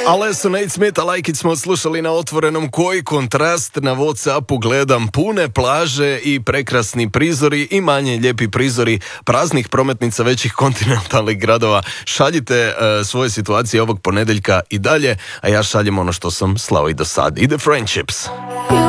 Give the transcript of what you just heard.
Ale su Nate Smith, a Like It smo slušali na Otvorenom. Koji kontrast, na Whatsappu gledam pune plaže i prekrasni prizori i manje lijepi prizori praznih prometnica većih kontinentalnih gradova. Šaljite svoje situacije ovog ponedjeljka i dalje, a ja šaljem ono što sam slao i do sad. I The Friendships.